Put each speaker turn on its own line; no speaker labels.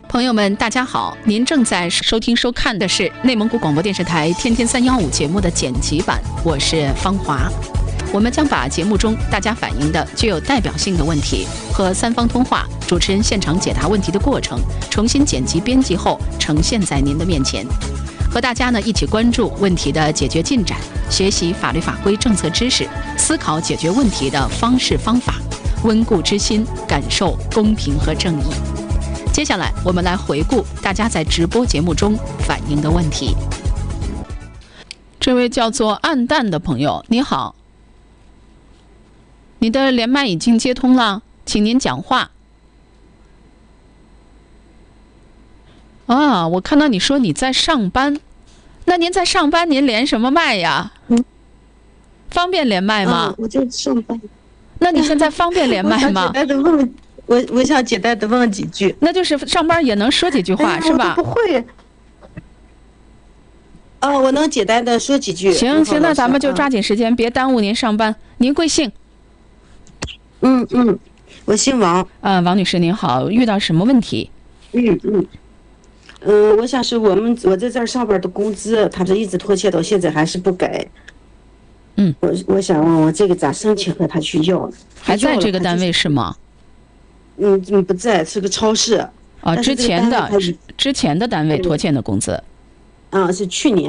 朋友们，大家好！您正在收听收看的是内蒙古广播电视台天天315节目的剪辑版，我是方华。我们将把节目中大家反映的具有代表性的问题和三方通话主持人现场解答问题的过程重新剪辑编辑后呈现在您的面前，和大家呢一起关注问题的解决进展，学习法律法规政策知识，思考解决问题的方式方法，温故知新，感受公平和正义。接下来我们来回顾大家在直播节目中反映的问题。这位叫做暗淡的朋友，你好，你的连麦已经接通了，请您讲话。啊，我看到你说你在上班，那您在上班，您连什么麦呀？方便连麦吗？
我就上班。
那你现在方便连麦吗？
我想简单的问几句。
那就是上班也能说几句话，是吧？
我不会。我能简单的说几句。
行，那咱们就抓紧时间，别耽误您上班。您贵姓？
我姓王。
王女士您好，遇到什么问题？
我想是我在这儿上班的工资，他这一直拖欠到现在还是不给。我想问我这个咋申请和他去要？
还在这个单位是吗？
不在，是个超市。
之前的单位拖欠的工资。
是去年。